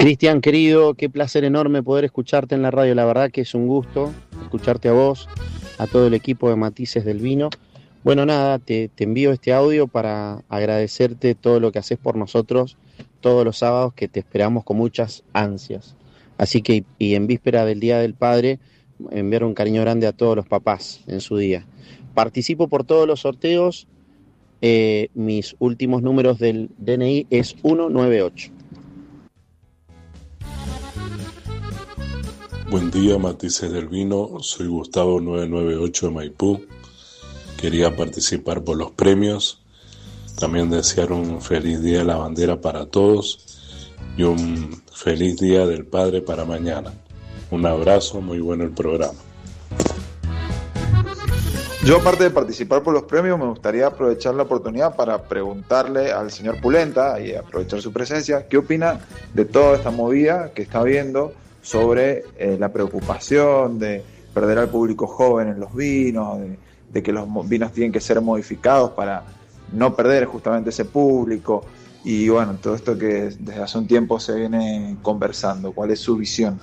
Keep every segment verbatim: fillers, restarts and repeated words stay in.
Cristian, querido, qué placer enorme poder escucharte en la radio. La verdad que es un gusto escucharte a vos, a todo el equipo de Matices del Vino. Bueno, nada, te, te envío este audio para agradecerte todo lo que haces por nosotros todos los sábados, que te esperamos con muchas ansias. Así que, y en víspera del Día del Padre, enviar un cariño grande a todos los papás en su día. Participo por todos los sorteos. Eh, mis últimos números del D N I es ciento noventa y ocho. Buen día, Matices del Vino. Soy Gustavo novecientos noventa y ocho de Maipú. Quería participar por los premios. También desear un feliz día de la bandera para todos y un feliz día del padre para mañana. Un abrazo, muy bueno el programa. Yo, aparte de participar por los premios, me gustaría aprovechar la oportunidad para preguntarle al señor Pulenta y aprovechar su presencia, ¿qué opina de toda esta movida que está habiendo sobre eh, la preocupación de perder al público joven en los vinos, de, de que los vinos tienen que ser modificados para no perder justamente ese público? Y bueno, todo esto que desde hace un tiempo se viene conversando, ¿cuál es su visión?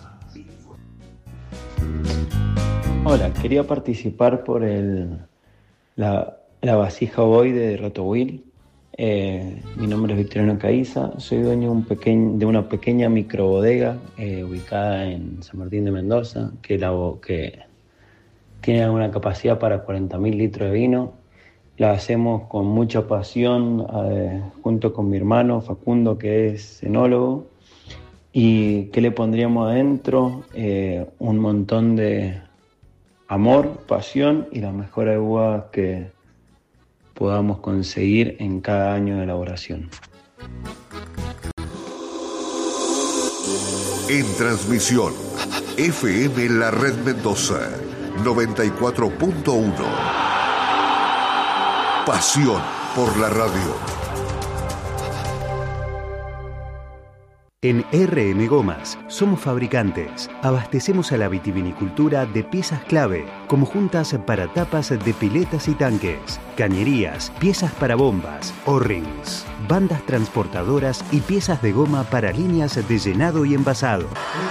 Hola, quería participar por el la, la vasija Boy de Rotowill. Eh, mi nombre es Victoriano Caiza, soy dueño de, un pequeñ, de una pequeña microbodega eh, ubicada en San Martín de Mendoza, que, la, que tiene una capacidad para cuarenta mil litros de vino. La hacemos con mucha pasión, eh, junto con mi hermano Facundo, que es enólogo. ¿Y qué le pondríamos adentro? Eh, un montón de amor, pasión y las mejores uvas que podamos conseguir en cada año de elaboración. En transmisión, F M La Red Mendoza, noventa y cuatro punto uno. Pasión por la radio. En R M Gomas somos fabricantes. Abastecemos a la vitivinicultura de piezas clave, como juntas para tapas de piletas y tanques, cañerías, piezas para bombas, O-rings, bandas transportadoras y piezas de goma para líneas de llenado y envasado.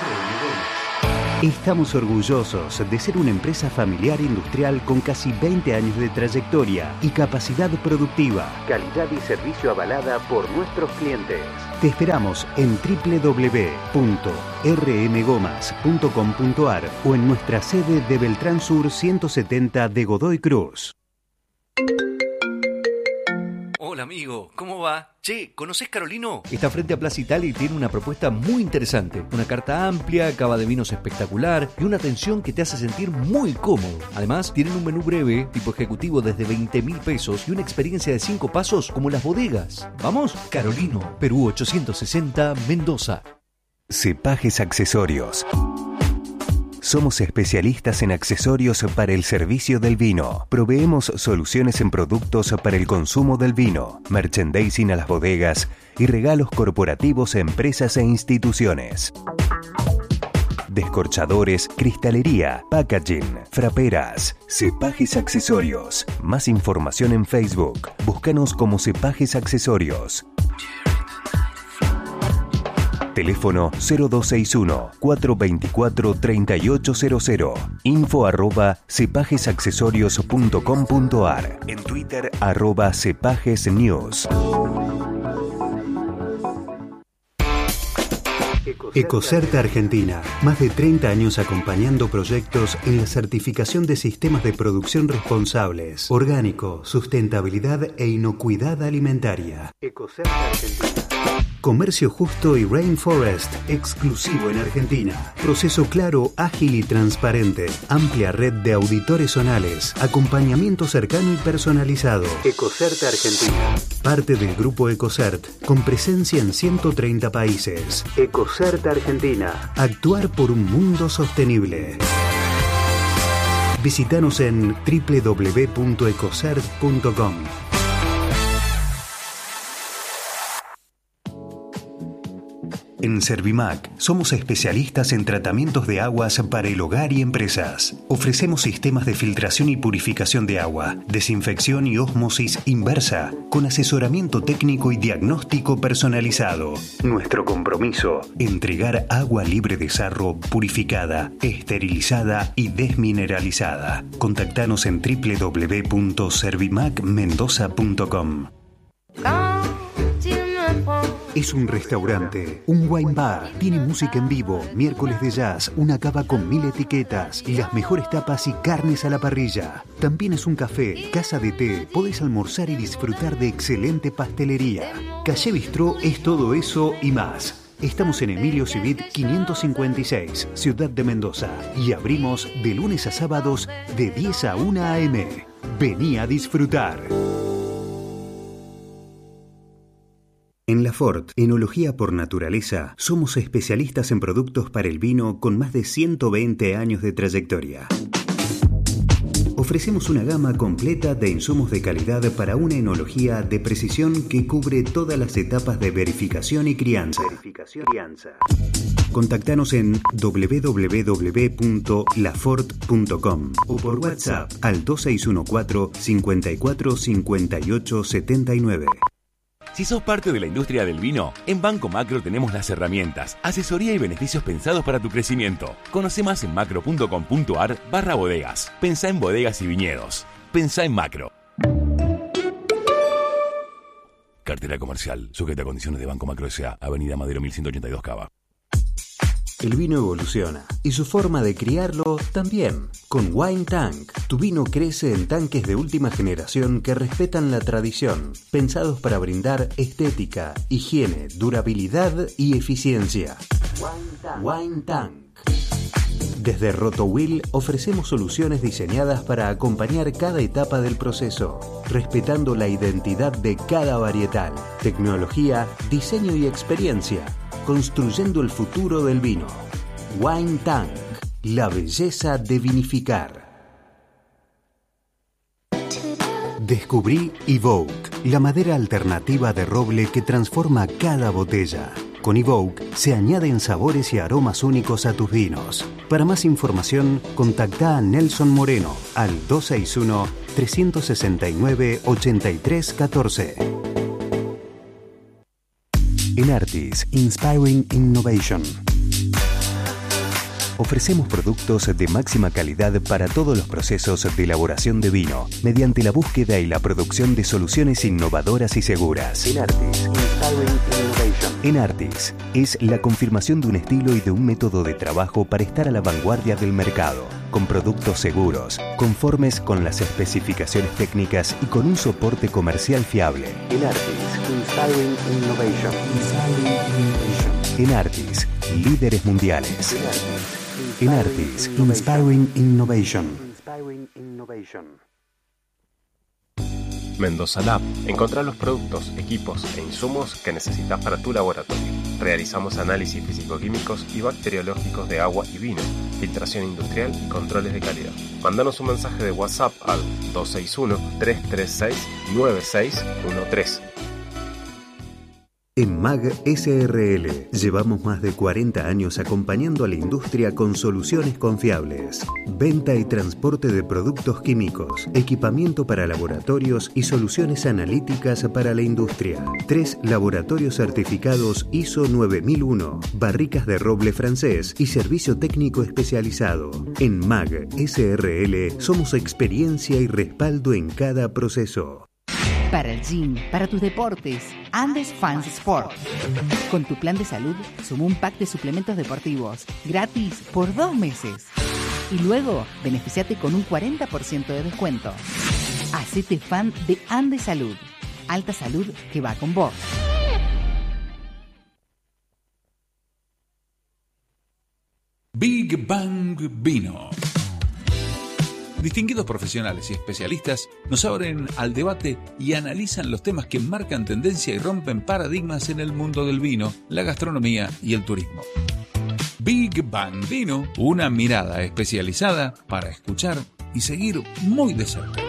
Estamos orgullosos de ser una empresa familiar industrial con casi veinte años de trayectoria y capacidad productiva. Calidad y servicio avalada por nuestros clientes. Te esperamos en doble u doble u doble u punto r m gomas punto com punto a r o en nuestra sede de Beltrán Sur ciento setenta de Godoy Cruz. Hola amigo, ¿cómo va? Che, ¿conocés Carolino? Está frente a Plaza Italia y tiene una propuesta muy interesante. Una carta amplia, cava de vinos espectacular y una atención que te hace sentir muy cómodo. Además, tienen un menú breve, tipo ejecutivo desde veinte mil pesos y una experiencia de cinco pasos como las bodegas. ¿Vamos? Carolino, Perú ochocientos sesenta, Mendoza. Cepajes Accesorios. Somos especialistas en accesorios para el servicio del vino. Proveemos soluciones en productos para el consumo del vino, merchandising a las bodegas y regalos corporativos a empresas e instituciones. Descorchadores, cristalería, packaging, fraperas, Cepajes Accesorios. Más información en Facebook. Búscanos como Cepajes Accesorios. Teléfono cero dos seis uno, cuatro dos cuatro, tres ocho cero cero. Info arroba cepagesaccesorios punto com punto a r. En Twitter arroba cepagesnews. Ecocert Argentina. Más de treinta años acompañando proyectos en la certificación de sistemas de producción responsables, orgánico, sustentabilidad e inocuidad alimentaria. Ecocert Argentina. Comercio justo y Rainforest, exclusivo en Argentina. Proceso claro, ágil y transparente. Amplia red de auditores zonales. Acompañamiento cercano y personalizado. Ecocert Argentina. Parte del grupo Ecocert, con presencia en ciento treinta países. Ecocert Argentina. Actuar por un mundo sostenible. Visítanos en doble u doble u doble u punto ecocert punto com. En Servimac somos especialistas en tratamientos de aguas para el hogar y empresas. Ofrecemos sistemas de filtración y purificación de agua, desinfección y ósmosis inversa, con asesoramiento técnico y diagnóstico personalizado. Nuestro compromiso, entregar agua libre de sarro, purificada, esterilizada y desmineralizada. Contactanos en doble u doble u doble u punto servimac mendoza punto com. Es un restaurante, un wine bar, tiene música en vivo, miércoles de jazz, una cava con mil etiquetas y las mejores tapas y carnes a la parrilla. También es un café, casa de té, podés almorzar y disfrutar de excelente pastelería. Calle Bistró es todo eso y más. Estamos en Emilio Civit quinientos cincuenta y seis, Ciudad de Mendoza, y abrimos de lunes a sábados de diez a una a eme. Vení a disfrutar. En Lafort, Enología por Naturaleza, somos especialistas en productos para el vino con más de ciento veinte años de trayectoria. Ofrecemos una gama completa de insumos de calidad para una enología de precisión que cubre todas las etapas de verificación y crianza. Verificación y crianza. Contactanos en doble u doble u doble u punto lafort punto com o por WhatsApp al dos seis uno cuatro, cinco cuatro, cinco ocho siete nueve. Si sos parte de la industria del vino, en Banco Macro tenemos las herramientas, asesoría y beneficios pensados para tu crecimiento. Conoce más en macro punto com punto ar barra bodegas. Pensá en bodegas y viñedos. Pensá en Macro. Cartera comercial, sujeta a condiciones de Banco Macro S A, Avenida Madero mil ciento ochenta y dos Cava. El vino evoluciona y su forma de criarlo también. Con Wine Tank, tu vino crece en tanques de última generación que respetan la tradición, pensados para brindar estética, higiene, durabilidad y eficiencia. Wine Tank. Wine Tank. Desde Rotowill ofrecemos soluciones diseñadas para acompañar cada etapa del proceso, respetando la identidad de cada varietal, tecnología, diseño y experiencia, construyendo el futuro del vino. Wine Tank, la belleza de vinificar. Descubrí Evoke, la madera alternativa de roble que transforma cada botella. Con Evoke se añaden sabores y aromas únicos a tus vinos. Para más información, contacta a Nelson Moreno al dos seis uno, tres seis nueve, ocho tres uno cuatro. Enartis, Inspiring Innovation. Ofrecemos productos de máxima calidad para todos los procesos de elaboración de vino, mediante la búsqueda y la producción de soluciones innovadoras y seguras. Enartis, Inspiring Innovation. Enartis es la confirmación de un estilo y de un método de trabajo para estar a la vanguardia del mercado, con productos seguros, conformes con las especificaciones técnicas y con un soporte comercial fiable. Enartis, Inspiring Innovation. Inspiring Innovation. Enartis, líderes mundiales. Enartis, Inspiring Innovation. Inspiring Innovation. Mendoza Lab. Encontrá los productos, equipos e insumos que necesitas para tu laboratorio. Realizamos análisis físico-químicos y bacteriológicos de agua y vino, filtración industrial y controles de calidad. Mándanos un mensaje de WhatsApp al dos seis uno, tres tres seis, nueve seis uno tres. En M A G S R L llevamos más de cuarenta años acompañando a la industria con soluciones confiables. Venta y transporte de productos químicos, equipamiento para laboratorios y soluciones analíticas para la industria. Tres laboratorios certificados I S O nueve mil uno, barricas de roble francés y servicio técnico especializado. En M A G S R L somos experiencia y respaldo en cada proceso. Para el gym, para tus deportes, Andes Fans Sport. Con tu plan de salud, suma un pack de suplementos deportivos, gratis por dos meses. Y luego, beneficiate con un cuarenta por ciento de descuento. Hacete fan de Andes Salud. Alta salud que va con vos. Big Bang Vino. Distinguidos profesionales y especialistas nos abren al debate y analizan los temas que marcan tendencia y rompen paradigmas en el mundo del vino, la gastronomía y el turismo. Big Bang Vino, una mirada especializada para escuchar y seguir muy de cerca.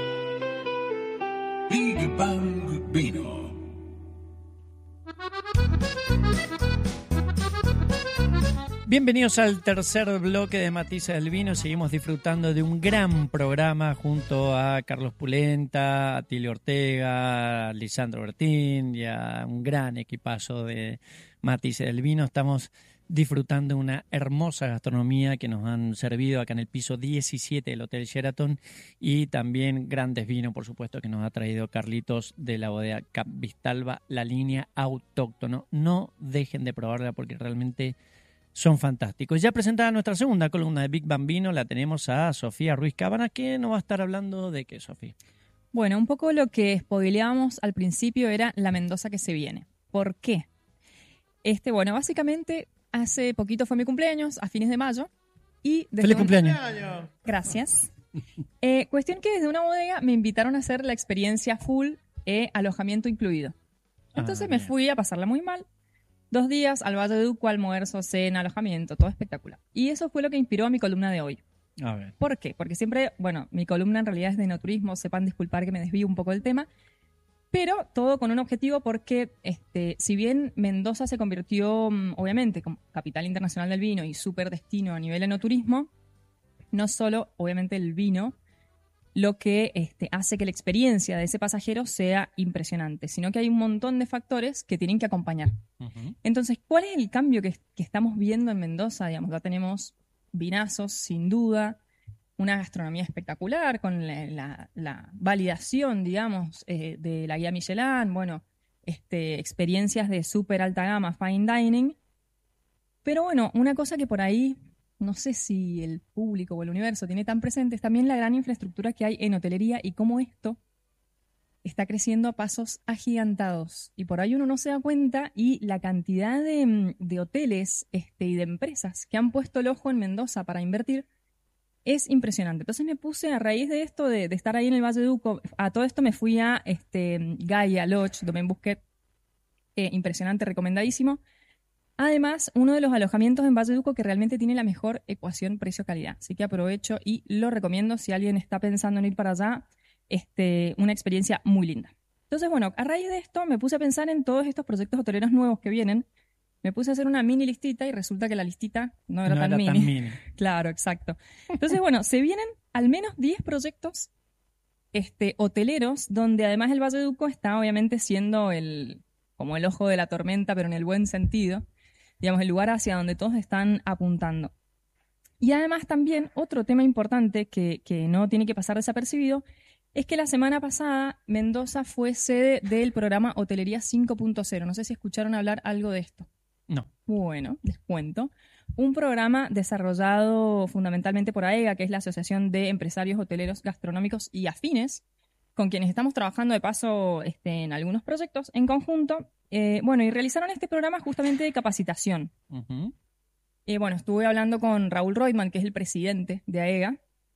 Big Bang Vino. Bienvenidos al tercer bloque de Matices del Vino. Seguimos disfrutando de un gran programa junto a Carlos Pulenta, a Tilio Ortega, a Lisandro Bertín y a un gran equipazo de Matices del Vino. Estamos disfrutando de una hermosa gastronomía que nos han servido acá en el piso diecisiete del Hotel Sheraton y también grandes vinos, por supuesto, que nos ha traído Carlitos de la bodega Cap Vistalba, la línea autóctono. No dejen de probarla porque realmente son fantásticos. Ya presentada nuestra segunda columna de Big Bambino, la tenemos a Sofía Ruiz Cábana, que nos va a estar hablando de qué, Sofía. Bueno, un poco lo que spoileábamos al principio era la Mendoza que se viene. ¿Por qué? Este, bueno, básicamente hace poquito fue mi cumpleaños, a fines de mayo. Y ¡Feliz un... cumpleaños! Gracias. Eh, cuestión que desde una bodega me invitaron a hacer la experiencia full, eh, alojamiento incluido. Entonces ah, me fui a pasarla muy mal. Dos días al Valle de Duco, almuerzo, cena, alojamiento, todo espectacular. Y eso fue lo que inspiró a mi columna de hoy. A ver. ¿Por qué? Porque siempre, bueno, mi columna en realidad es de enoturismo, sepan disculpar que me desvío un poco del tema, pero todo con un objetivo porque, este, si bien Mendoza se convirtió, obviamente, como capital internacional del vino y súper destino a nivel enoturismo, no solo, obviamente, el vino lo que este, hace que la experiencia de ese pasajero sea impresionante, sino que hay un montón de factores que tienen que acompañar. Uh-huh. Entonces, ¿cuál es el cambio que, que estamos viendo en Mendoza? Digamos, ya tenemos vinazos, sin duda, una gastronomía espectacular con la, la, la validación, digamos, eh, de la guía Michelin, bueno, este, experiencias de súper alta gama, fine dining. Pero bueno, una cosa que por ahí no sé si el público o el universo tiene tan presente es también la gran infraestructura que hay en hotelería y cómo esto está creciendo a pasos agigantados. Y por ahí uno no se da cuenta y la cantidad de, de hoteles este, y de empresas que han puesto el ojo en Mendoza para invertir es impresionante. Entonces me puse, a raíz de esto, de, de estar ahí en el Valle de Duco, a todo esto me fui a este, Gaia Lodge, Domaine Busquet, eh, impresionante, recomendadísimo. Además, uno de los alojamientos en Valle de Duco que realmente tiene la mejor ecuación precio-calidad. Así que aprovecho y lo recomiendo si alguien está pensando en ir para allá. Este, una experiencia muy linda. Entonces, bueno, a raíz de esto me puse a pensar en todos estos proyectos hoteleros nuevos que vienen. Me puse a hacer una mini listita y resulta que la listita no era, no tan, era mini. tan mini. Claro, exacto. Entonces, bueno, se vienen al menos diez proyectos este, hoteleros donde además el Valle de Duco está obviamente siendo el, como el ojo de la tormenta, pero en el buen sentido. Digamos, el lugar hacia donde todos están apuntando. Y además también otro tema importante que, que no tiene que pasar desapercibido es que la semana pasada Mendoza fue sede del programa Hotelería cinco punto cero. No sé si escucharon hablar algo de esto. No. Bueno, les cuento. Un programa desarrollado fundamentalmente por AEGA, que es la Asociación de Empresarios Hoteleros Gastronómicos y Afines, con quienes estamos trabajando de paso este, en algunos proyectos en conjunto. Eh, bueno, y realizaron este programa justamente de capacitación. Uh-huh. Eh, bueno, estuve hablando con Raúl Reutemann, que es el presidente de AEGA,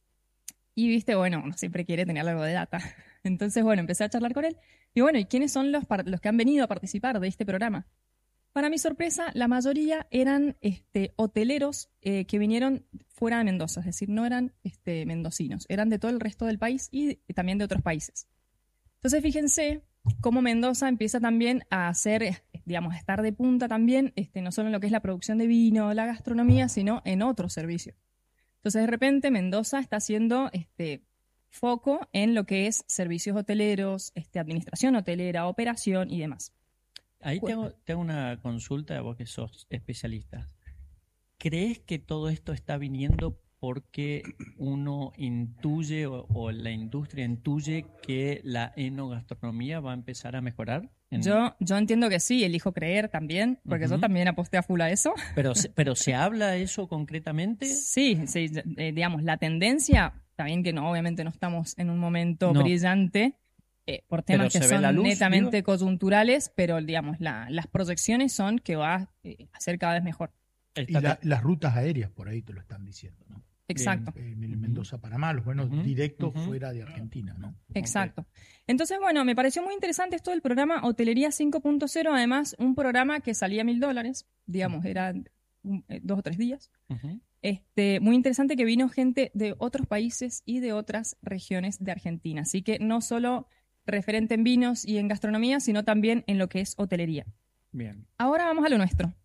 y viste, bueno, uno siempre quiere tener algo de data. Entonces, bueno, empecé a charlar con él. Y bueno, ¿y quiénes son los, los que han venido a participar de este programa? Para mi sorpresa, la mayoría eran este, hoteleros eh, que vinieron fuera de Mendoza, es decir, no eran este, mendocinos, eran de todo el resto del país y también de otros países. Entonces, fíjense cómo Mendoza empieza también a hacer, digamos, a estar de punta también, este, no solo en lo que es la producción de vino, la gastronomía, sino en otros servicios. Entonces, de repente, Mendoza está haciendo este, foco en lo que es servicios hoteleros, este, administración hotelera, operación y demás. Ahí te hago, te hago una consulta, vos que sos especialista. ¿Crees que todo esto está viniendo porque uno intuye o, o la industria intuye que la enogastronomía va a empezar a mejorar? En... Yo, yo entiendo que sí, elijo creer también, porque uh-huh. yo también aposté a full a eso. ¿Pero, pero se habla de eso concretamente? Sí, sí eh, digamos, la tendencia, también que no, obviamente no estamos en un momento no. brillante, eh, por temas que son luz, netamente digo? coyunturales, pero digamos, la, las proyecciones son que va eh, a ser cada vez mejor. Y la, las rutas aéreas por ahí te lo están diciendo, ¿no? Exacto. En, en Mendoza, Panamá, los buenos uh-huh. directos uh-huh. fuera de Argentina, ¿no? Exacto. Okay. Entonces, bueno, me pareció muy interesante esto del programa Hotelería cinco punto cero, además un programa que salía a mil dólares, digamos, uh-huh. era un, eh, dos o tres días. Uh-huh. Este, muy interesante que vino gente de otros países y de otras regiones de Argentina, así que no solo referente en vinos y en gastronomía, sino también en lo que es hotelería. Bien. Ahora vamos a lo nuestro,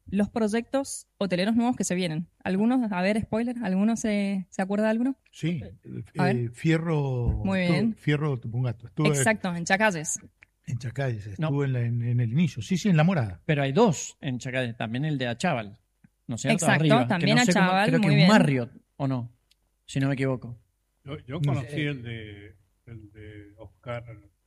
los proyectos hoteleros nuevos que se vienen. ¿Algunos? A ver, spoiler, ¿alguno se, se acuerda de alguno? Sí, A eh, ver. Fierro. Muy bien. estuve- Fierro Tupungato. Estuve Exacto, en Chacalles. en Chacalles, estuve en, la- en- en el inicio. Sí, sí, en La Morada. Pero hay dos en Chacalles, también el de Achaval, ¿no es cierto? Exacto, Arriba, que también no sé cómo- Achaval, creo que muy es bien. Marriott, ¿o no? Si no me equivoco. Yo, yo No conocí sé. el de, el de Oscar.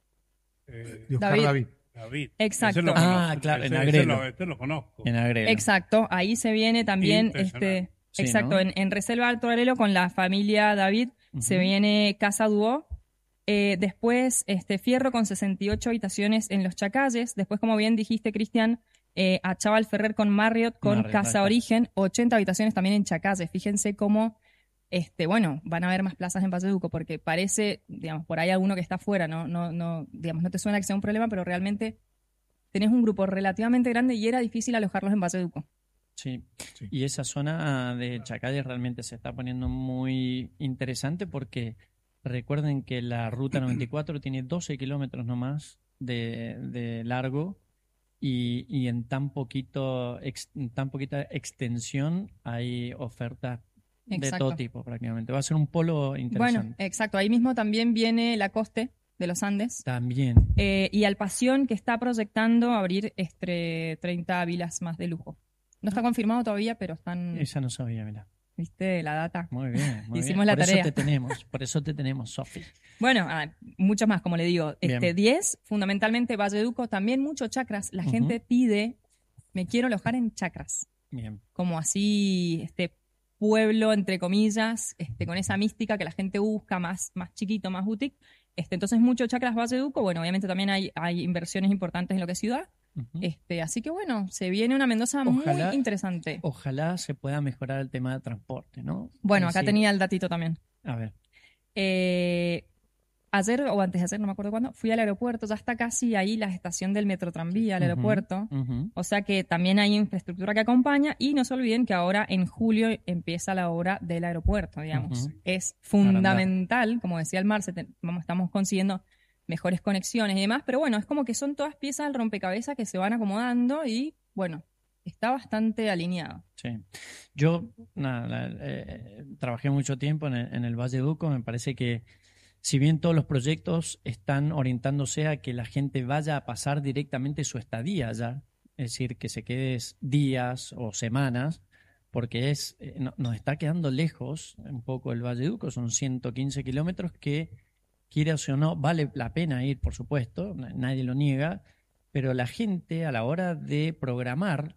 eh, De Oscar David. David. David. Exacto. Ese lo Ah, conozco, claro, en ese- Agrelo. ese lo- este lo conozco. En Agrelo. Exacto, ahí se viene también, Impresionante. este, Sí, exacto, ¿no? en, en Reserva Alto Agrelo con la familia David se Ujú. viene Casa Duo. Eh, después, este, Fierro con sesenta y ocho habitaciones en Los Chacalles. Después, como bien dijiste, Cristian, eh, Achaval Ferrer con Marriott, con Marriott, ahí Casa está. Origen, ochenta habitaciones también en Chacalles. Fíjense cómo, este, bueno, van a haber más plazas en Valleduco, porque parece, digamos, por ahí alguno que está afuera, no, no, no, digamos, no te suena que sea un problema, pero realmente tenés un grupo relativamente grande y era difícil alojarlos en Valleduco. Sí. Y esa zona de Chacalles realmente se está poniendo muy interesante porque recuerden que la ruta noventa y cuatro tiene doce kilómetros nomás de, de largo y, y en tan poquito ex- en tan poquita extensión hay ofertas de Exacto. todo tipo prácticamente. Va a ser un polo Bueno, interesante. exacto. Ahí mismo también viene la Coste de los Andes. También. Eh, y Alpación, que está proyectando abrir este, treinta vilas más de lujo. No está confirmado todavía, pero están. Esa no sabía, mira. ¿Viste la data? Muy bien, muy Hicimos bien. la por tarea. eso te tenemos, por eso te tenemos, Sofi. Bueno, ah, muchos más, como le digo. Este, Bien. diez, fundamentalmente Valleduco, también muchos chacras. La Ujú. gente pide, me quiero alojar en chacras. Bien. Como así, este pueblo, entre comillas, este, con esa mística que la gente busca, más, más chiquito, más boutique. Este, entonces, mucho chacras Valleduco. Bueno, obviamente también hay, hay inversiones importantes en lo que es ciudad. Este, así que bueno, se viene una Mendoza Ojalá- muy interesante. Ojalá se pueda mejorar el tema de transporte, ¿no? Bueno, Es acá decir, tenía el datito también. A ver. Eh, ayer o antes de ayer, no me acuerdo cuándo, fui al aeropuerto, ya está casi ahí la estación del metro tranvía al Ujú, aeropuerto. ujú. O sea que también hay infraestructura que acompaña y no se olviden que ahora en julio empieza la obra del aeropuerto, digamos. Ujú. Es fundamental, como decía el Marce, te- vamos, estamos consiguiendo mejores conexiones y demás, pero bueno, es como que son todas piezas del rompecabezas que se van acomodando y bueno, está bastante alineado. Sí. Yo nada, la- eh, trabajé mucho tiempo en el, en el Valle Duco. Me parece que si bien todos los proyectos están orientándose a que la gente vaya a pasar directamente su estadía allá, es decir, que se quede días o semanas, porque es eh, no- nos está quedando lejos un poco el Valle Duco, son ciento quince kilómetros que, quieras o no, vale la pena ir, por supuesto, na- nadie lo niega, pero la gente a la hora de programar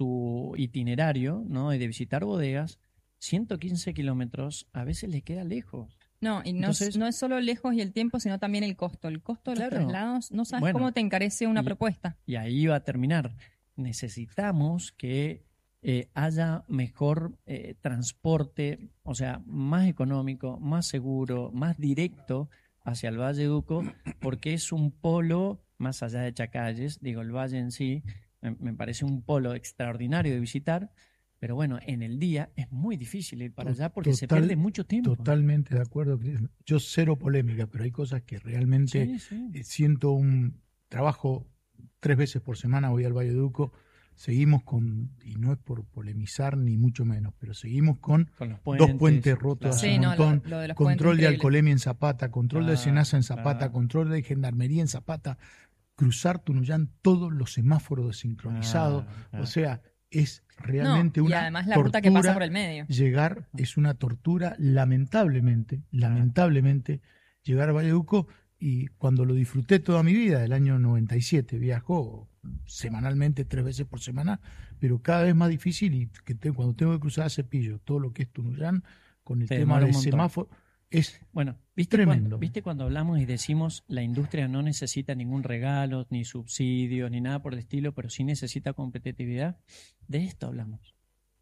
su itinerario, ¿no? Y de visitar bodegas, ciento quince kilómetros a veces les queda lejos. No, y no, Entonces- es, no es solo lejos y el tiempo, sino también el costo. El costo de los Claro. traslados, no sabes Bueno, cómo te encarece una y- propuesta. Y ahí va a terminar. Necesitamos que eh, haya mejor eh, transporte, o sea, más económico, más seguro, más directo hacia el Valle Duco, porque es un polo, más allá de Chacalles, digo, el valle en sí, me, me parece un polo extraordinario de visitar, pero bueno, en el día es muy difícil ir para allá porque se Total- pierde mucho tiempo. Totalmente de acuerdo, Cris. Yo cero polémica, pero hay cosas que realmente Sí, sí. eh, siento un trabajo tres veces por semana, voy al Valle Duco, seguimos con, y no es por polemizar ni mucho menos, pero seguimos con, Con los dos puentes, puentes rotos claro. hace Sí, un no, lo- montón, lo de los control puentes, de increíble. alcoholemia en Zapata, control de Claro, Senasa en Zapata, claro. control de gendarmería en Zapata, cruzar Tunuyán, todos los semáforos desincronizados, Claro, claro. o sea, es realmente No, y una además la ruta que pasa tortura por el medio. llegar, es una tortura, lamentablemente, lamentablemente, llegar a Valleduco, y cuando lo disfruté toda mi vida, el año noventa y siete, viajo semanalmente, tres veces por semana, pero cada vez más difícil, y que te- cuando tengo que cruzar a Cepillo, todo lo que es Tunuyán, con el Te tema demora un del montón. semáforo, es Bueno, ¿viste tremendo. cuando, ¿viste cuando hablamos y decimos la industria no necesita ningún regalo, ni subsidios, ni nada por el estilo, pero sí necesita competitividad? De esto hablamos.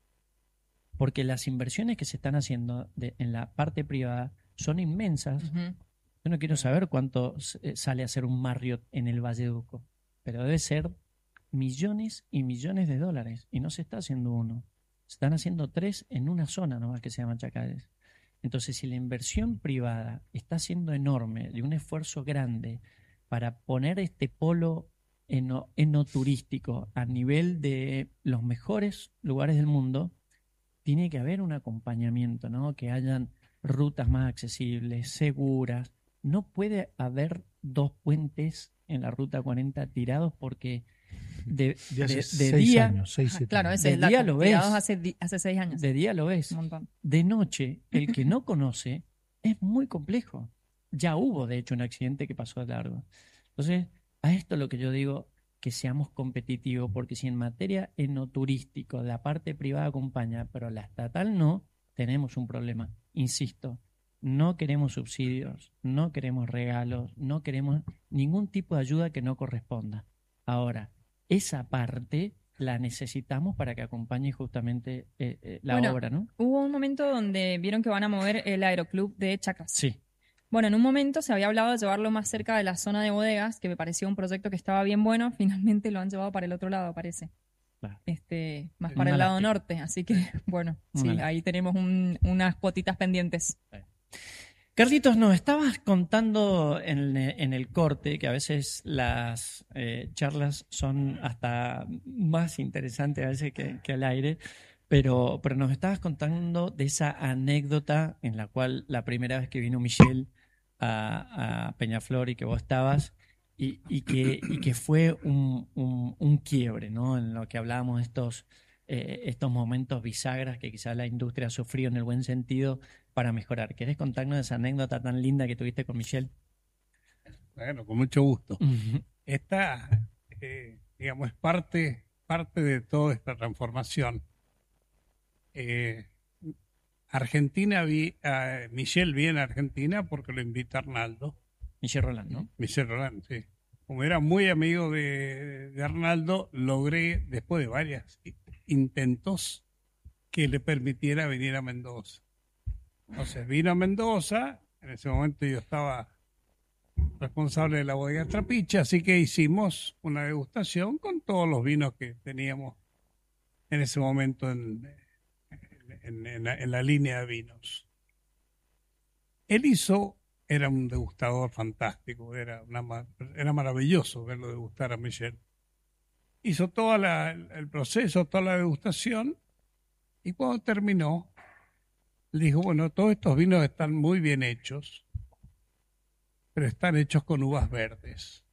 Porque las inversiones que se están haciendo de- en la parte privada son inmensas. Ujú. Yo no quiero saber cuánto eh, sale a hacer un Marriott en el Valle Duco, pero debe ser millones y millones de dólares. Y no se está haciendo uno. Se están haciendo tres en una zona nomás que se llama Chacalles. Entonces, si la inversión privada está siendo enorme, de un esfuerzo grande para poner este polo eno, enoturístico a nivel de los mejores lugares del mundo, tiene que haber un acompañamiento, ¿no? Que hayan rutas más accesibles, seguras. No puede haber dos puentes en la Ruta cuarenta tirados porque de, De hace de- de seis día, años, seis, siete Claro, años. ese de es la día lo ves. tirados hace, di- hace seis años. De día lo ves. Un montón. De noche, el que no conoce es muy complejo. Ya hubo, de hecho, un accidente que pasó de largo. Entonces, a esto es lo que yo digo, que seamos competitivos, porque si en materia enoturístico la parte privada acompaña, pero la estatal no, tenemos un problema. Insisto, no queremos subsidios, no queremos regalos, no queremos ningún tipo de ayuda que no corresponda. Ahora, esa parte la necesitamos para que acompañe justamente eh, eh, la Bueno, obra, ¿no? Hubo un momento donde vieron que van a mover el aeroclub de Chacras. Sí. Bueno, en un momento se había hablado de llevarlo más cerca de la zona de bodegas, que me pareció un proyecto que estaba bien bueno. Finalmente lo han llevado para el otro lado, parece. Claro. Este, más Una para el lado lástima. norte. Así que, bueno, Una sí, lástima. ahí tenemos un- unas cuotitas pendientes. Carlitos, nos estabas contando en, en el corte que a veces las eh, charlas son hasta más interesantes a veces que, que al aire, pero, pero nos estabas contando de esa anécdota en la cual la primera vez que vino Michelle a, a Peñaflor y que vos estabas y, y, que, y que fue un, un, un quiebre, ¿no? En lo que hablábamos de estos, eh, estos momentos bisagras que quizá la industria ha sufrido en el buen sentido para mejorar. ¿Querés contarnos esa anécdota tan linda que tuviste con Michelle? Bueno, con mucho gusto. Ujú. Esta, eh, digamos, es parte, parte de toda esta transformación. Eh, Argentina, vi, eh, Michelle viene a Argentina porque lo invita Arnaldo. Michelle Roland, ¿no? Michelle Roland, sí. Como era muy amigo de, de Arnaldo, logré, después de varios intentos, que le permitiera venir a Mendoza. Entonces vino a Mendoza, en ese momento yo estaba responsable de la bodega Trapiche, así que hicimos una degustación con todos los vinos que teníamos en ese momento en, en, en la, en la línea de vinos. Él hizo, era un degustador fantástico, era, una, ma- era maravilloso verlo degustar a Michel. Hizo todo el proceso, toda la degustación, y cuando terminó, le dijo, bueno, todos estos vinos están muy bien hechos, pero están hechos con uvas verdes.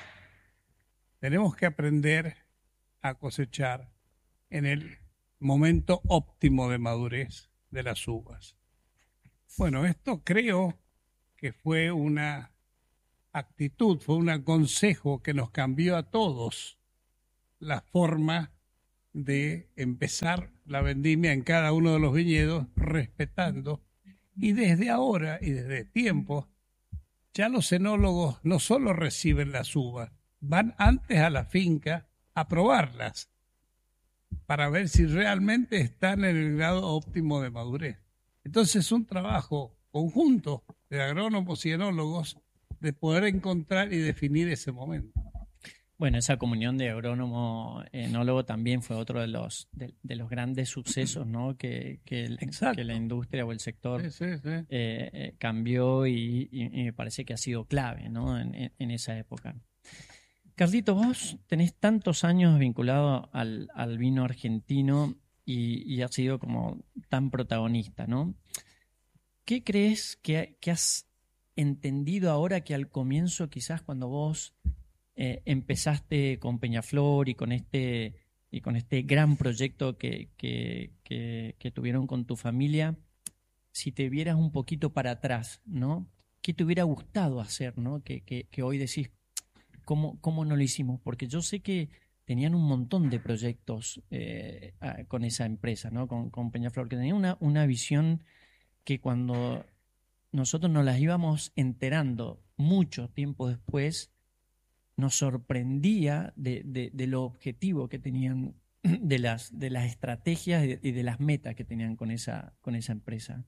Tenemos que aprender a cosechar en el momento óptimo de madurez de las uvas. Bueno, esto creo que fue una actitud, fue un consejo que nos cambió a todos la forma de empezar la vendimia en cada uno de los viñedos, respetando. Y desde ahora y desde tiempo, ya los enólogos no solo reciben las uvas, van antes a la finca a probarlas para ver si realmente están en el grado óptimo de madurez. Entonces es un trabajo conjunto de agrónomos y enólogos de poder encontrar y definir ese momento. Bueno, esa comunión de agrónomo-enólogo también fue otro de los de, de los grandes sucesos, ¿no? que, que, el- que la industria o el sector Sí, sí, sí. eh, eh, cambió y, y- y me parece que ha sido clave, ¿no? en, en- en esa época. Carlito, vos tenés tantos años vinculado al, al vino argentino y, y has sido como tan protagonista, ¿no? ¿Qué crees que, que has entendido ahora que al comienzo, quizás cuando vos eh, empezaste con Peñaflor y con este, y con este gran proyecto que, que, que, que tuvieron con tu familia, si te vieras un poquito para atrás, ¿no? ¿Qué te hubiera gustado hacer, ¿no? Que, que, que hoy decís, ¿cómo, ¿cómo no lo hicimos? Porque yo sé que tenían un montón de proyectos eh, a- con esa empresa, ¿no? Con, con Peñaflor, que tenían una, una visión que cuando nosotros nos las íbamos enterando mucho tiempo después, nos sorprendía de, de, de lo objetivo que tenían, de las, de las estrategias y de, y de las metas que tenían con esa, con esa empresa.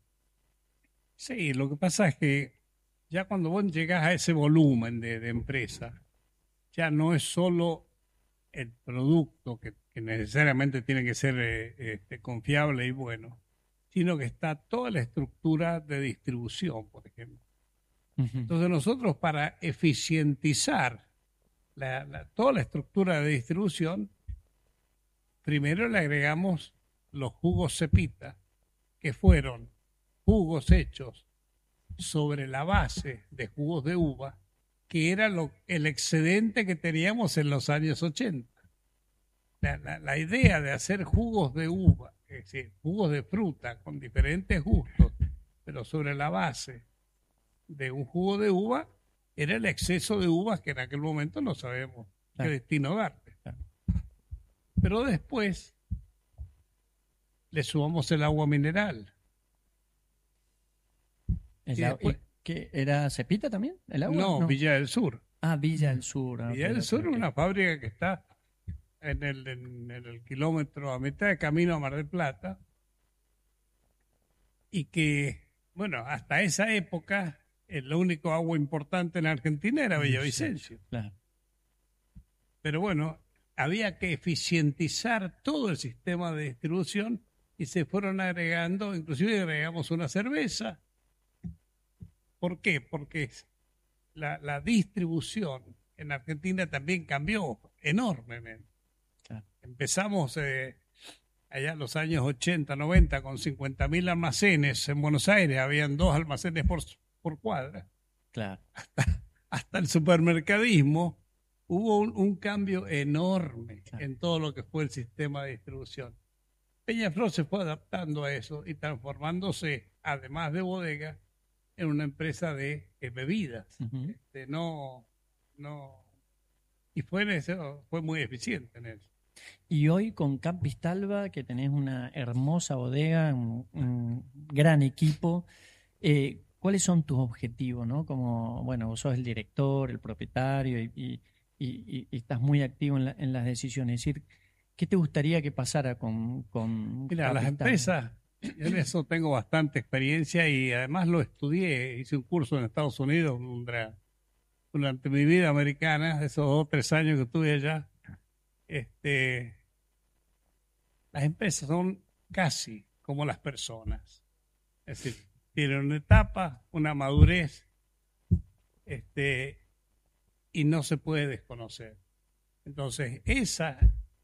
Sí, lo que pasa es que ya cuando vos llegás a ese volumen de, de empresa, ya no es solo el producto que, que necesariamente tiene que ser eh, este, confiable y bueno, sino que está toda la estructura de distribución, por ejemplo. Entonces nosotros para eficientizar la, la, toda la estructura de distribución, primero le agregamos los jugos cepita, que fueron jugos hechos sobre la base de jugos de uva, que era lo, el excedente que teníamos en los años ochenta. La, la, la idea de hacer jugos de uva, es decir, jugos de fruta con diferentes gustos, pero sobre la base de un jugo de uva, era el exceso de uvas que en aquel momento no sabemos qué destino darle. Pero después le sumamos el agua mineral. ¿El Y agua- después- ¿Qué, ¿Era Cepita también? ¿El agua? No, Villa del Sur. Ah, Villa del Sur. ah, Villa ok, del Sur ok, es ok. una fábrica que está en el, en, en el kilómetro, a mitad de camino a Mar del Plata, y que, bueno, hasta esa época, el único agua importante en Argentina era Villavicencio. Claro. Pero bueno, había que eficientizar todo el sistema de distribución y se fueron agregando, inclusive agregamos una cerveza. ¿Por qué? Porque la, la distribución en Argentina también cambió enormemente. Claro. Empezamos eh, allá en los años ochenta, noventa con cincuenta mil almacenes en Buenos Aires, habían dos almacenes por, por cuadra. Claro. Hasta, hasta el supermercadismo hubo un, un cambio enorme en todo lo que fue el sistema de distribución. Peñaflor se fue adaptando a eso y transformándose, además de bodega, en una empresa de eh, bebidas. Ujú. Este, no, no, y fue, en eso, fue muy eficiente en eso. Y hoy con Campistalba, que tenés una hermosa bodega, un, un gran equipo, eh, ¿cuáles son tus objetivos, no? Como, bueno, vos sos el director, el propietario y, y- y- y estás muy activo en, la- en las decisiones. Es decir, ¿qué te gustaría que pasara con, con Mira, las Campistalba? empresas, en eso tengo bastante experiencia y además lo estudié, hice un curso en Estados Unidos durante, durante mi vida americana, esos dos o tres años que estuve allá. Este, las empresas son casi como las personas, es decir, tienen una etapa, una madurez, este, y no se puede desconocer. Entonces, esa,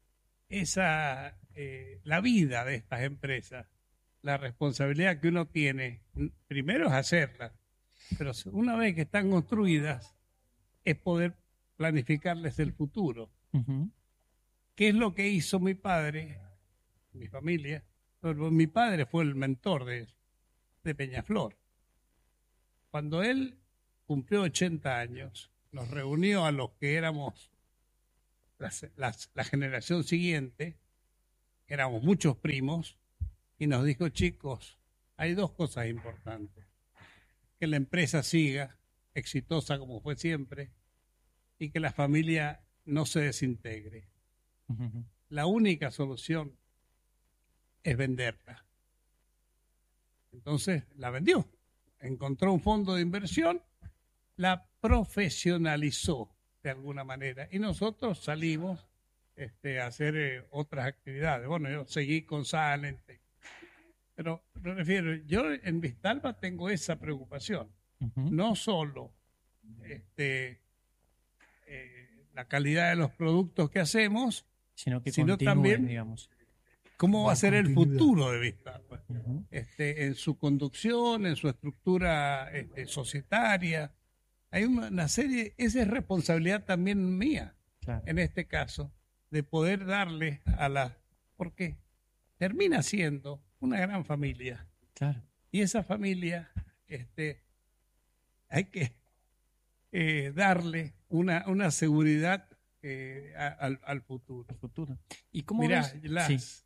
esa eh, la vida de estas empresas, la responsabilidad que uno tiene, n- primero es hacerlas, pero se- una vez que están construidas, es poder planificarles el futuro. Ujú. ¿Qué es lo que hizo mi padre, mi familia? Pero mi padre fue el mentor de, de Peñaflor. Cuando él cumplió ochenta años, nos reunió a los que éramos las- las- la generación siguiente, éramos muchos primos, y nos dijo, chicos, hay dos cosas importantes. Que la empresa siga exitosa como fue siempre y que la familia no se desintegre. Ujú. La única solución es venderla. Entonces la vendió. Encontró un fondo de inversión, la profesionalizó de alguna manera y nosotros salimos este, a hacer eh, otras actividades. Bueno, yo seguí con Salent, pero me refiero, yo en Vistalba tengo esa preocupación. Ujú. No solo este, eh, la calidad de los productos que hacemos, Sino que sino continúen, también digamos. cómo va a ser el continuidad. futuro de Vistalba. Ujú. Este, en su conducción, en su estructura este, societaria. Hay una, una serie, esa es responsabilidad también mía, Claro. en este caso, de poder darle a la... Porque termina siendo una gran familia. Claro. Y esa familia, este, hay que eh, darle una, una seguridad eh, a- al, al futuro. futuro. ¿Y cómo Mirá, ves? las, Sí.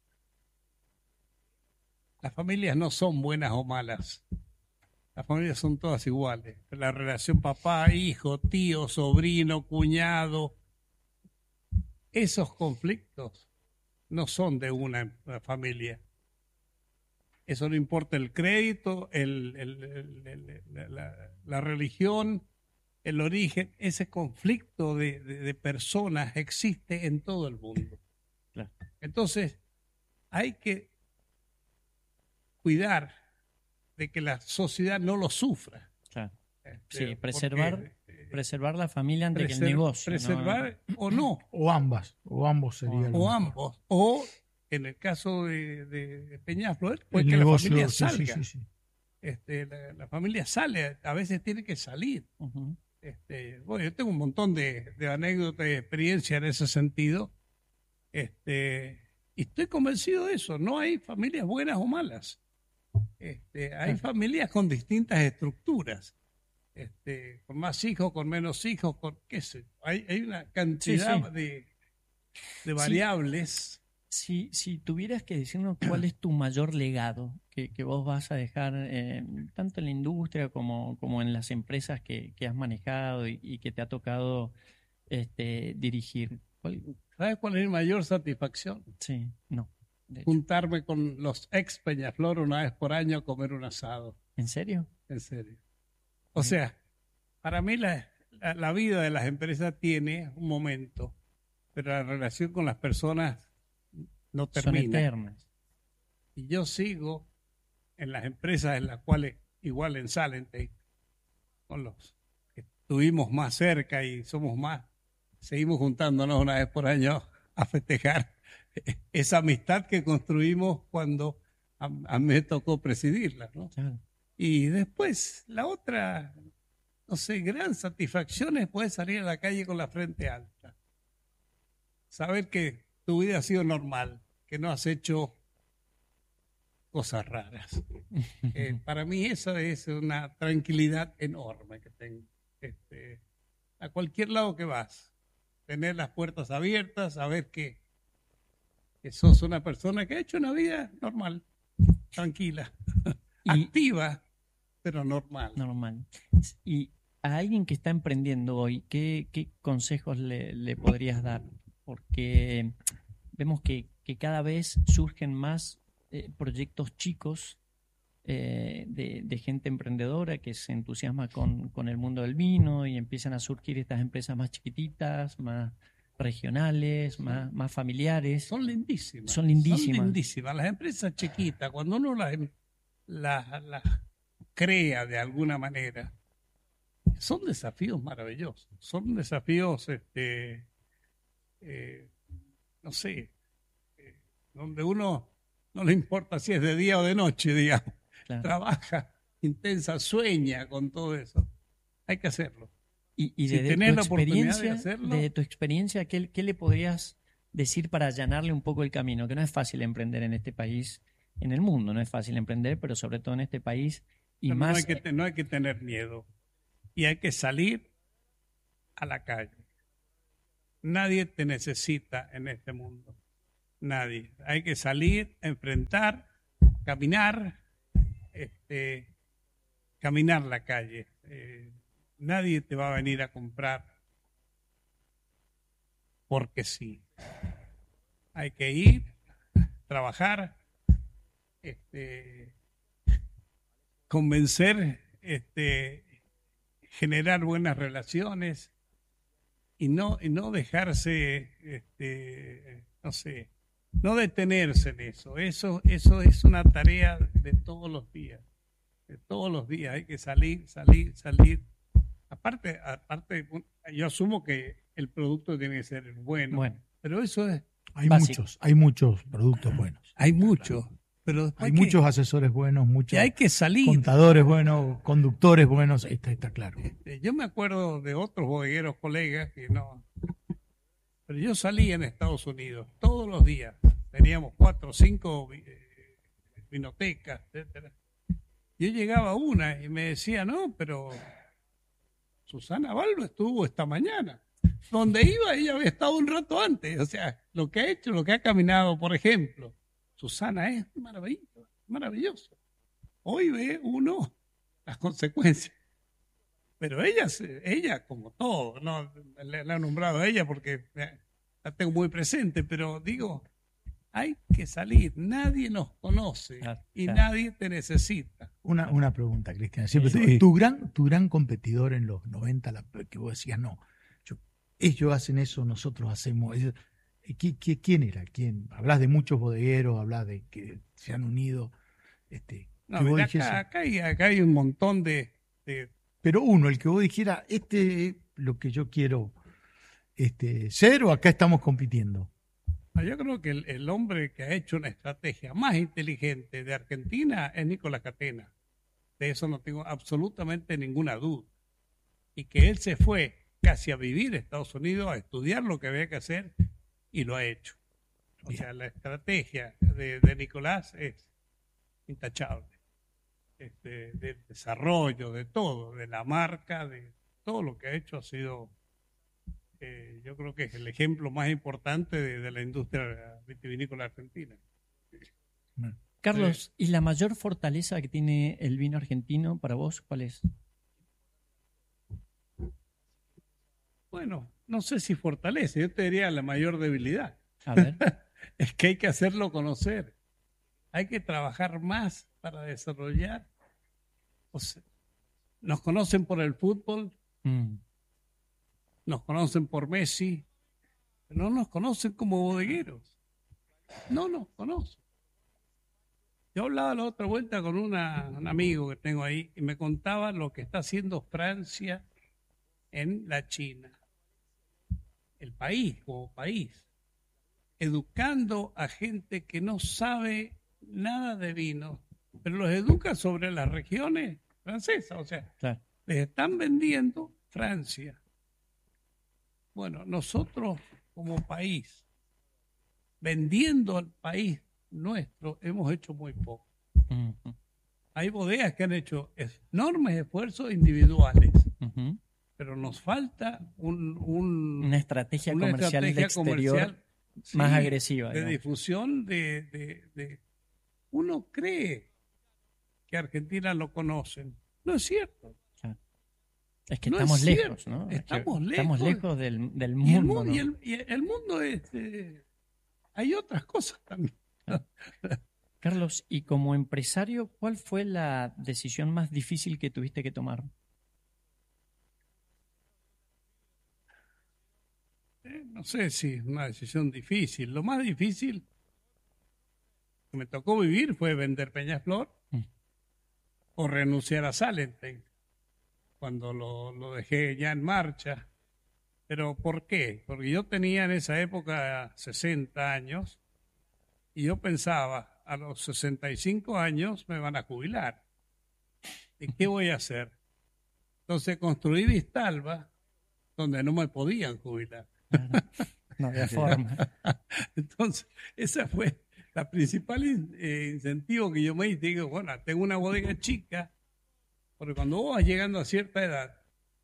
las familias no son buenas o malas. Las familias son todas iguales. La relación papá, hijo, tío, sobrino, cuñado, esos conflictos no son de una, una familia. Eso no importa el crédito, el, el- el- el- la, la- la religión, el origen. Ese conflicto de, de- de personas existe en todo el mundo. Claro. Entonces, hay que cuidar de que la sociedad no lo sufra. Claro. Este, Sí, porque, preservar. eh, preservar la familia antes que el Preser- negocio. Preservar ¿no? o no. O ambas, o ambos serían. O ambos. O en el caso de, de Peñaflor, pues El que negocio, la familia sí, salga. sí, sí, sí. Este, la, la familia sale, a veces tiene que salir. Uh-huh. Este, bueno, yo tengo un montón de, de anécdotas y experiencia en ese sentido. Este, y estoy convencido de eso. No hay familias buenas o malas. Este, hay familias con distintas estructuras. Este, con más hijos, con menos hijos, con qué sé. Hay, hay una cantidad Sí, sí. de, de variables. Si, si tuvieras que decirnos cuál es tu mayor legado que, que vos vas a dejar, eh, tanto en la industria como, como en las empresas que, que has manejado y, y que te ha tocado este, dirigir. ¿Cuál? ¿Sabes cuál es mi mayor satisfacción? Sí, no. Juntarme con los ex Peñaflor una vez por año a comer un asado. ¿En serio? En serio. O sea, para mí la, la, la vida de las empresas tiene un momento, pero la relación con las personas no termina. Son eternas. Y yo sigo en las empresas en las cuales, igual en Salentay, con los que estuvimos más cerca y somos más, seguimos juntándonos una vez por año a festejar esa amistad que construimos cuando a, a mí me tocó presidirla, ¿no? Claro. Y después, la otra, no sé, gran satisfacción es poder salir a la calle con la frente alta. Saber que tu vida ha sido normal, que no has hecho cosas raras. Eh, para mí esa es una tranquilidad enorme que tengo. Este, a cualquier lado que vas, tener las puertas abiertas, saber que, que sos una persona que ha hecho una vida normal, tranquila, activa, pero normal. Normal. Y a alguien que está emprendiendo hoy, ¿qué, qué consejos le, le podrías dar? Porque vemos que, que cada vez surgen más eh, proyectos chicos eh, de, de gente emprendedora que se entusiasma con, con el mundo del vino y empiezan a surgir estas empresas más chiquititas, más regionales, más, más familiares. Son lindísimas. Son lindísimas. Son lindísimas. Las empresas chiquitas, cuando uno las, las, las crea de alguna manera, son desafíos maravillosos. Son desafíos, este, eh, no sé, eh, donde uno no le importa si es de día o de noche, digamos. Claro. Trabaja intensa, sueña con todo eso. Hay que hacerlo. Y, y si de, tenés tu la oportunidad experiencia, de hacerlo, de tu experiencia, ¿qué, ¿qué le podrías decir para allanarle un poco el camino? Que no es fácil emprender en este país, en el mundo no es fácil emprender, pero sobre todo en este país y pero más. No hay, que, no hay que tener miedo y hay que salir a la calle. Nadie te necesita en este mundo. Nadie. Hay que salir, enfrentar, caminar, este, caminar la calle. Eh, nadie te va a venir a comprar porque sí. Hay que ir, trabajar, este, convencer, este, generar buenas relaciones y no, y no dejarse, este, no sé, no detenerse en eso. Eso, eso es una tarea de todos los días. De todos los días hay que salir, salir, salir. Aparte, aparte, yo asumo que el producto tiene que ser bueno, bueno. pero eso es hay básico. muchos, hay muchos productos buenos. Hay muchos, pero hay que, muchos asesores buenos, muchos hay que salir. Contadores buenos, conductores buenos, está, está claro. Este, yo me acuerdo de otros bodegueros colegas que no, pero yo salí en Estados Unidos todos los días. Teníamos cuatro o cinco eh, vinotecas, etcétera. Yo llegaba a una y me decía, no, pero Susana Balbo estuvo esta mañana. Donde iba, ella había estado un rato antes. O sea, lo que ha hecho, lo que ha caminado, por ejemplo, Susana es maravilloso. maravilloso. Hoy ve uno las consecuencias. Pero ella, ella como todo, no le, le ha nombrado a ella porque la tengo muy presente, pero digo, hay que salir. Nadie nos conoce claro, y claro. nadie te necesita. Una, una pregunta, Cristian. Siempre sí. tu, tu, gran, tu gran competidor en los noventa, la, que vos decías, no, yo, ellos hacen eso, nosotros hacemos... Ellos, ¿qué, qué, ¿Quién era? ¿Quién? Hablas de muchos bodegueros, hablas de que se han unido. Este, no, mira, acá, acá, hay, acá hay un montón de, de pero uno, el que vos dijera, este es lo que yo quiero este, ser, o acá estamos compitiendo. Yo creo que el, el hombre que ha hecho una estrategia más inteligente de Argentina es Nicolás Catena. De eso no tengo absolutamente ninguna duda. Y que él se fue casi a vivir a Estados Unidos, a estudiar lo que había que hacer, y lo ha hecho. O Bien. sea, la estrategia de, de Nicolás es intachable. Este, del desarrollo, de todo, de la marca, de todo lo que ha hecho ha sido... Eh, yo creo que es el ejemplo más importante de, de la industria vitivinícola argentina. Carlos, ¿y la mayor fortaleza que tiene el vino argentino para vos, cuál es? Bueno, no sé si fortalece, yo te diría la mayor debilidad. A ver. Es que hay que hacerlo conocer. Hay que trabajar más para desarrollar. O sea, nos conocen por el fútbol. Mm. Nos conocen por Messi, pero no nos conocen como bodegueros. No nos conocen. Yo hablaba la otra vuelta con una, un amigo que tengo ahí y me contaba lo que está haciendo Francia en la China. El país como país, educando a gente que no sabe nada de vino, pero los educa sobre las regiones francesas. O sea, claro. Les están vendiendo Francia. Bueno, nosotros como país, vendiendo al país nuestro, hemos hecho muy poco. Uh-huh. Hay bodegas que han hecho enormes esfuerzos individuales, uh-huh. pero nos falta un, un, una estrategia una comercial estrategia de exterior comercial, más sí, agresiva. De digamos. difusión, de, de, de... Uno cree que Argentina lo conocen. No es cierto. Es que no estamos es lejos, ¿no? Estamos es lejos. Estamos lejos del, del mundo. Y el, mundo, ¿no? y el, y el mundo es... Eh, hay otras cosas también. Ah. Carlos, y como empresario, ¿cuál fue la decisión más difícil que tuviste que tomar? Eh, no sé si es una decisión difícil. Lo más difícil que me tocó vivir fue vender Peñaflor mm. o renunciar a Salenten, cuando lo, lo dejé ya en marcha. ¿Pero por qué? Porque yo tenía en esa época sesenta años y yo pensaba, a los sesenta y cinco años me van a jubilar. ¿Y qué voy a hacer? Entonces construí Vistalba, donde no me podían jubilar. No había forma. Entonces, esa fue la principal in, eh, incentivo que yo me di. Digo, bueno, tengo una bodega chica, porque cuando vos vas llegando a cierta edad,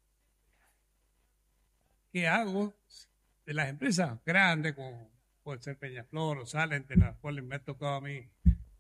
¿qué hago? De las empresas grandes, como puede ser Peñaflor o Salenten, a las cuales me ha tocado a mí